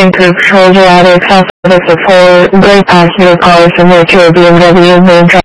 Improved hydrodiatic self-service of 4 great passenger cars in which your BMW main drive.